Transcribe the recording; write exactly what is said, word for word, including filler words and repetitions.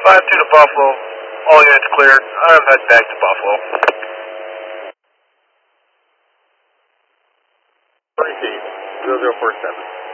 five two to Buffalo. All units cleared. I'm heading back to Buffalo. Received. zero zero four seven.